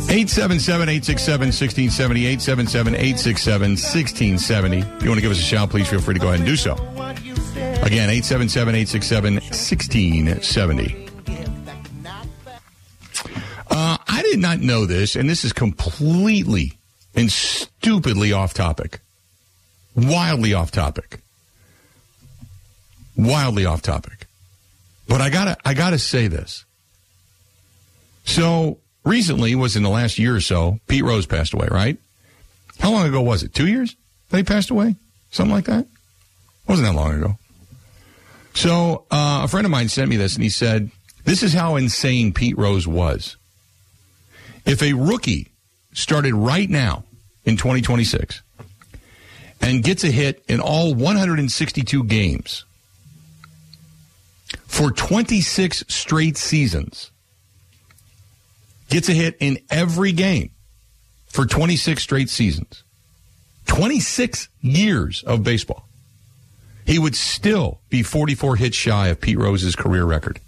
877-867-1670, 877-867-1670. If you want to give us a shout, please feel free to go ahead and do so. Again, 877-867-1670. I did not know this, and this is completely and stupidly off topic. Wildly off topic. Wildly off topic. But I gotta say this. So, recently, was in the last year or so, Pete Rose passed away, right? How long ago was it? 2 years that he passed away? Something like that? Wasn't that long ago. So, a friend of mine sent me this, and he said, this is how insane Pete Rose was. If a rookie started right now in 2026 and gets a hit in all 162 games for 26 straight seasons, gets a hit in every game for 26 straight seasons, 26 years of baseball, he would still be 44 hits shy of Pete Rose's career record.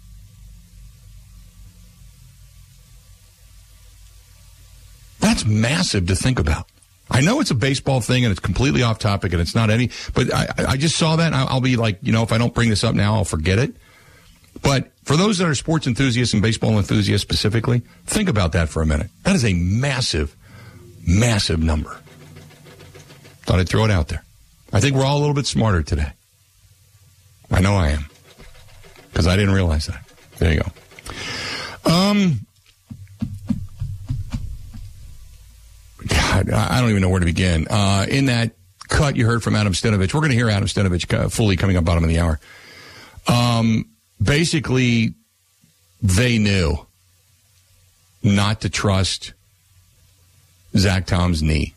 That's massive to think about. I know it's a baseball thing and it's completely off topic and it's not any, but I just saw that and I'll be like, if I don't bring this up now, I'll forget it. But for those that are sports enthusiasts and baseball enthusiasts specifically, think about that for a minute. That is a massive, massive number. Thought I'd throw it out there. I think we're all a little bit smarter today. I know I am. Because I didn't realize that. There you go. God, I don't even know where to begin. In that cut you heard from Adam Stenavich, we're going to hear Adam Stenavich fully coming up bottom of the hour. Basically, they knew not to trust Zach Tom's knee.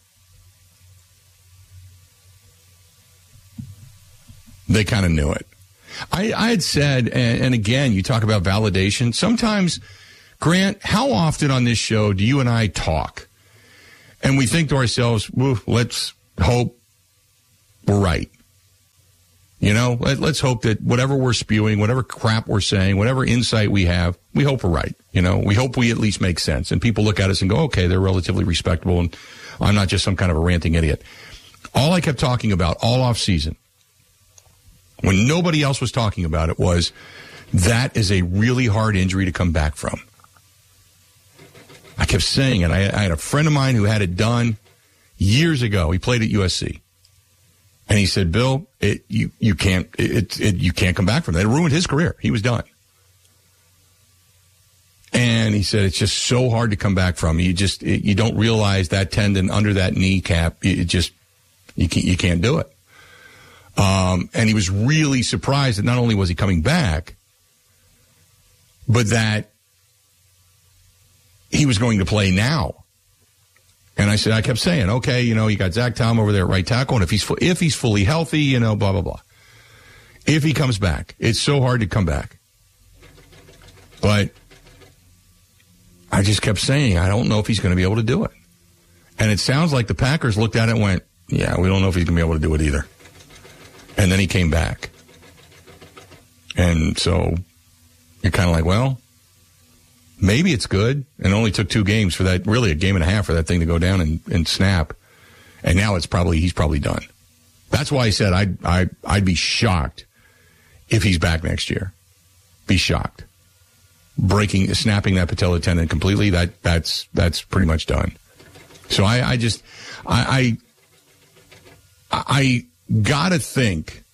They kind of knew it. I had said, and again, you talk about validation. Sometimes, Grant, how often on this show do you and I talk? And we think to ourselves, let's hope we're right. Let's hope that whatever we're spewing, whatever crap we're saying, whatever insight we have, we hope we're right. We hope we at least make sense. And people look at us and go, okay, they're relatively respectable, and I'm not just some kind of a ranting idiot. All I kept talking about all off season, when nobody else was talking about it, was that is a really hard injury to come back from. I kept saying it. I had a friend of mine who had it done years ago. He played at USC. And he said, Bill, you can't come back from that. It ruined his career. He was done. And he said, it's just so hard to come back from. You don't realize that tendon under that kneecap. You can't do it. And he was really surprised that not only was he coming back, but that he was going to play now. And I kept saying, okay, you got Zach Tom over there at right tackle, and if he's fully healthy, blah, blah, blah. If he comes back, it's so hard to come back. But I just kept saying, I don't know if he's going to be able to do it. And it sounds like the Packers looked at it and went, yeah, we don't know if he's going to be able to do it either. And then he came back. And so you're kind of like, well, maybe it's good. And it only took 2 games for that, really a game and a half for that thing to go down and snap. And now he's probably done. That's why I said I'd be shocked if he's back next year. Be shocked. Snapping that patella tendon completely, that's pretty much done. So I gotta think,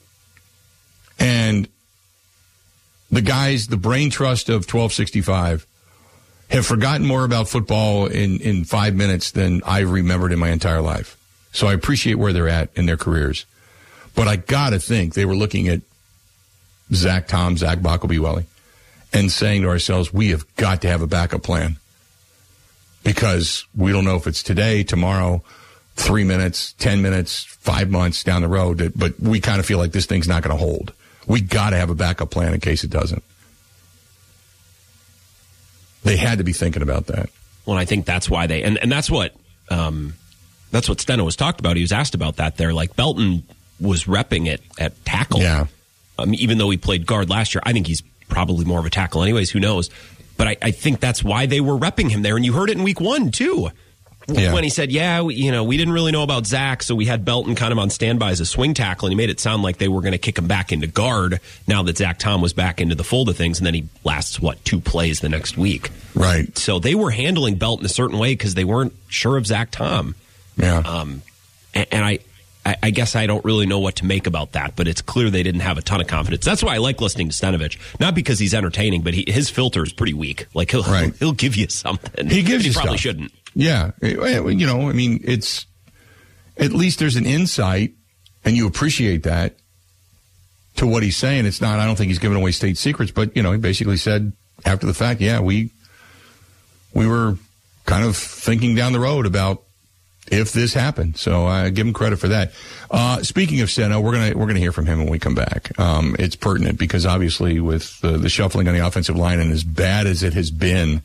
and the guys, the brain trust of 1265, have forgotten more about football in 5 minutes than I remembered in my entire life. So I appreciate where they're at in their careers. But I gotta think they were looking at Zach Bacobiweli, and saying to ourselves, we have got to have a backup plan. Because we don't know if it's today, tomorrow, 3 minutes, 10 minutes, 5 months down the road, but we kind of feel like this thing's not going to hold. We got to have a backup plan in case it doesn't. They had to be thinking about that. Well, I think that's why and that's what Steno was talked about. He was asked about that there. Like, Belton was repping it at tackle. Yeah. Even though he played guard last year, I think he's probably more of a tackle anyways. Who knows? But I think that's why they were repping him there. And you heard it in week 1, too. Yeah. When he said, we didn't really know about Zach, so we had Belton kind of on standby as a swing tackle, and he made it sound like they were going to kick him back into guard now that Zach Tom was back into the fold of things, and then he lasts, 2 plays the next week. Right. So they were handling Belton a certain way because they weren't sure of Zach Tom. Yeah. And I guess I don't really know what to make about that, but it's clear they didn't have a ton of confidence. That's why I like listening to Stenavich. Not because he's entertaining, but his filter is pretty weak. Like, he'll give you something. He gives you probably stuff. Shouldn't. Yeah. It's at least there's an insight, and you appreciate that, to what he's saying. It's not, I don't think he's giving away state secrets, but, he basically said after the fact, we were kind of thinking down the road about if this happened. So I give him credit for that. Speaking of Steno, we're gonna hear from him when we come back. It's pertinent because obviously with the shuffling on the offensive line, and as bad as it has been,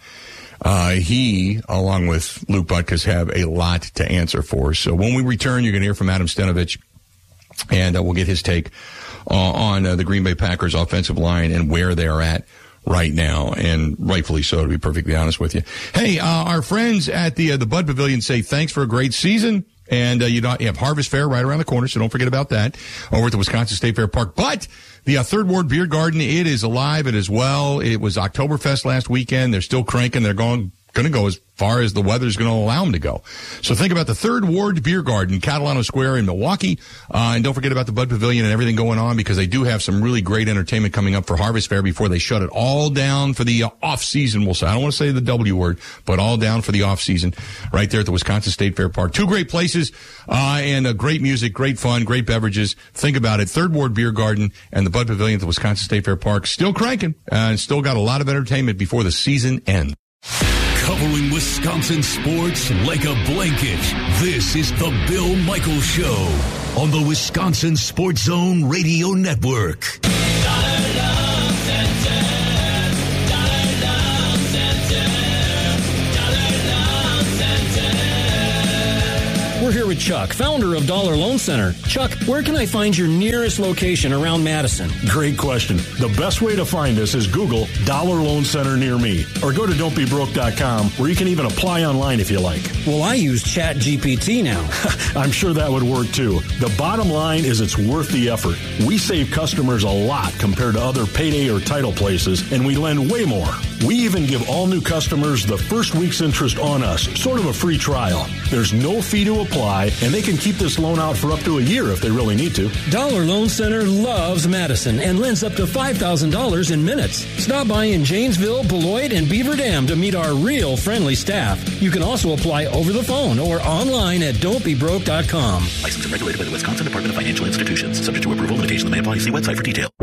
he, along with Luke Butkus, have a lot to answer for. So when we return, you're going to hear from Adam Stenavich, and we'll get his take on the Green Bay Packers offensive line and where they're at right now, and rightfully so, to be perfectly honest with you. Hey, our friends at the Bud Pavilion say thanks for a great season. And you have Harvest Fair right around the corner, so don't forget about that, over at the Wisconsin State Fair Park. But the Third Ward Beer Garden, it is alive and as well. It was Oktoberfest last weekend. They're still cranking. They're going to go as far as the weather's going to allow them to go. So think about the Third Ward Beer Garden, Catalano Square in Milwaukee. And don't forget about the Bud Pavilion and everything going on, because they do have some really great entertainment coming up for Harvest Fair before they shut it all down for the off-season, we'll say. I don't want to say the W word, but all down for the off-season right there at the Wisconsin State Fair Park. 2 great places, and great music, great fun, great beverages. Think about it. Third Ward Beer Garden and the Bud Pavilion at the Wisconsin State Fair Park still cranking, and still got a lot of entertainment before the season ends. Covering Wisconsin sports like a blanket, this is the Bill Michaels Show on the Wisconsin Sports Zone Radio Network. We're here with Chuck, founder of Dollar Loan Center. Chuck, where can I find your nearest location around Madison? Great question. The best way to find us is Google Dollar Loan Center near me, or go to don'tbebroke.com, where you can even apply online if you like. Well, I use ChatGPT now. I'm sure that would work too. The bottom line is it's worth the effort. We save customers a lot compared to other payday or title places, and we lend way more. We even give all new customers the first week's interest on us, sort of a free trial. There's no fee to apply, and they can keep this loan out for up to a year if they really need to. Dollar Loan Center loves Madison and lends up to $5,000 in minutes. Stop by in Janesville, Beloit, and Beaver Dam to meet our real friendly staff. You can also apply over the phone or online at don'tbebroke.com. Licensed and regulated by the Wisconsin Department of Financial Institutions. Subject to approval, limitations may apply. See website for detail.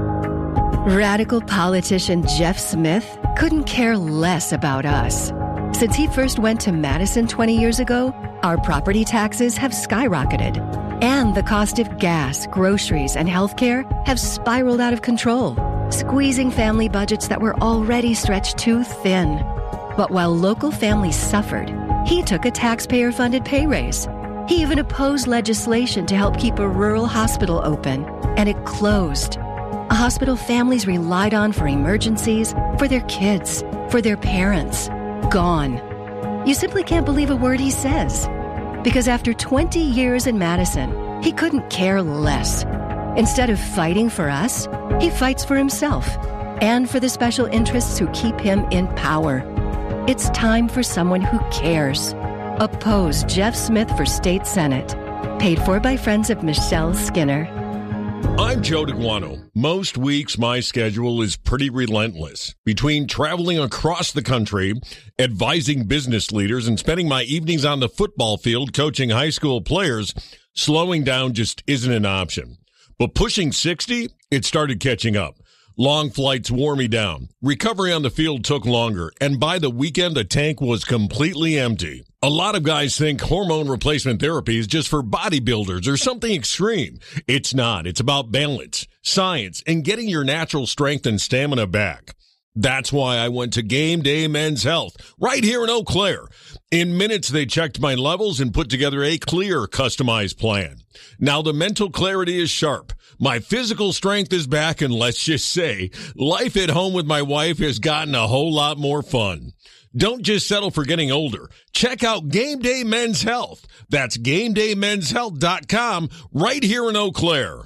Radical politician Jeff Smith couldn't care less about us. Since he first went to Madison 20 years ago, our property taxes have skyrocketed, and the cost of gas, groceries, and healthcare have spiraled out of control, squeezing family budgets that were already stretched too thin. But while local families suffered, he took a taxpayer-funded pay raise. He even opposed legislation to help keep a rural hospital open, and it closed. A hospital families relied on for emergencies, for their kids, for their parents. Gone. You simply can't believe a word he says. Because after 20 years in Madison, he couldn't care less. Instead of fighting for us, he fights for himself and for the special interests who keep him in power. It's time for someone who cares. Oppose Jeff Smith for State Senate. Paid for by friends of Michelle Skinner. I'm Joe DeGuano. Most weeks, my schedule is pretty relentless. Between traveling across the country, advising business leaders, and spending my evenings on the football field coaching high school players, slowing down just isn't an option. But pushing 60, it started catching up. Long flights wore me down. Recovery on the field took longer, and by the weekend, the tank was completely empty. A lot of guys think hormone replacement therapy is just for bodybuilders or something extreme. It's not. It's about balance, science, and getting your natural strength and stamina back. That's why I went to Game Day Men's Health right here in Eau Claire. In minutes, they checked my levels and put together a clear, customized plan. Now the mental clarity is sharp. My physical strength is back, and let's just say, life at home with my wife has gotten a whole lot more fun. Don't just settle for getting older. Check out Game Day Men's Health. That's GameDayMen'sHealth.com right here in Eau Claire.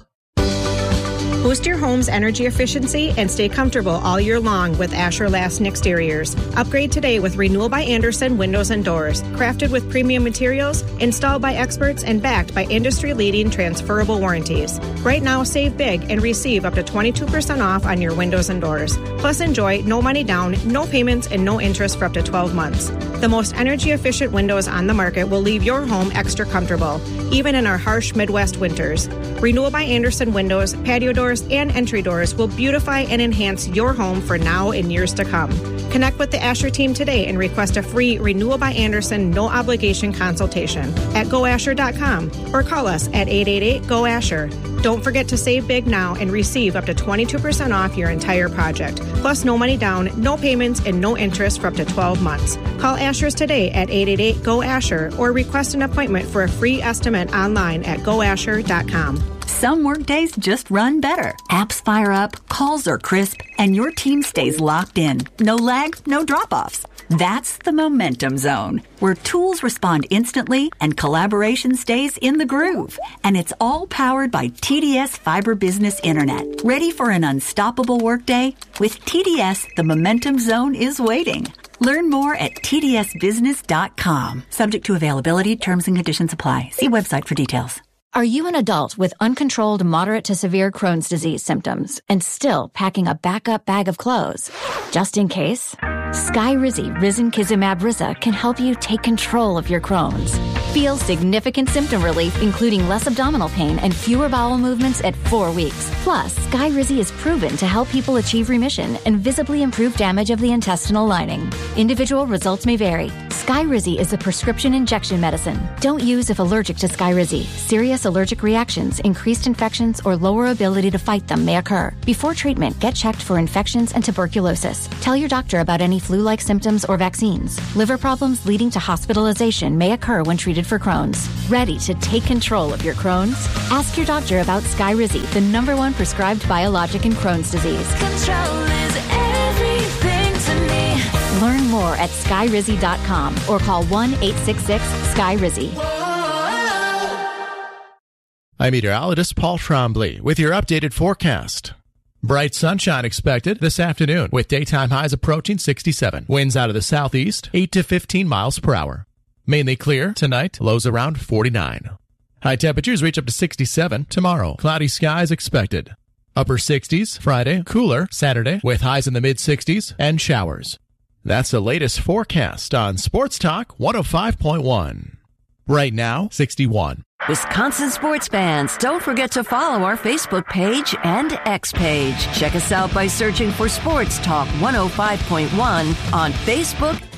Boost your home's energy efficiency and stay comfortable all year long with Asher Lasten Exteriors. Upgrade today with Renewal by Andersen Windows and Doors. Crafted with premium materials, installed by experts, and backed by industry-leading transferable warranties. Right now, save big and receive up to 22% off on your windows and doors. Plus, enjoy no money down, no payments, and no interest for up to 12 months. The most energy-efficient windows on the market will leave your home extra comfortable, even in our harsh Midwest winters. Renewal by Andersen Windows, patio doors, and entry doors will beautify and enhance your home for now and years to come. Connect with the Asher team today and request a free Renewal by Andersen no-obligation consultation at goasher.com or call us at 888-GO-ASHER. Don't forget to save big now and receive up to 22% off your entire project. Plus, no money down, no payments, and no interest for up to 12 months. Call Asher's today at 888-GO-ASHER or request an appointment for a free estimate online at goasher.com. Some workdays just run better. Apps fire up, calls are crisp, and your team stays locked in. No lag, no drop-offs. That's the Momentum Zone, where tools respond instantly and collaboration stays in the groove. And it's all powered by TDS Fiber Business Internet. Ready for an unstoppable workday? With TDS, the Momentum Zone is waiting. Learn more at tdsbusiness.com. Subject to availability, terms and conditions apply. See website for details. Are you an adult with uncontrolled moderate to severe Crohn's disease symptoms and still packing a backup bag of clothes? Just in case, Skyrizi Risankizumab Riza can help you take control of your Crohn's. Feel significant symptom relief, including less abdominal pain and fewer bowel movements at 4 weeks. Plus, Skyrizi is proven to help people achieve remission and visibly improve damage of the intestinal lining. Individual results may vary. Skyrizi is a prescription injection medicine. Don't use if allergic to Skyrizi. Serious allergic reactions, increased infections, or lower ability to fight them may occur. Before treatment, get checked for infections and tuberculosis. Tell your doctor about any flu-like symptoms or vaccines. Liver problems leading to hospitalization may occur when treated for Crohn's. Ready to take control of your Crohn's? Ask your doctor about Skyrizi, the #1 prescribed biologic in Crohn's disease. Control is everything to me. Learn more at skyrizi.com or call 1-866-SKY-RIZZI. I'm meteorologist Paul Trombley with your updated forecast. Bright sunshine expected this afternoon with daytime highs approaching 67. Winds out of the southeast, 8 to 15 miles per hour. Mainly clear tonight, lows around 49. High temperatures reach up to 67 tomorrow. Cloudy skies expected. Upper 60s Friday, cooler Saturday with highs in the mid-60s and showers. That's the latest forecast on Sports Talk 105.1. Right now, 61. Wisconsin sports fans, don't forget to follow our Facebook page and X page. Check us out by searching for Sports Talk 105.1 on Facebook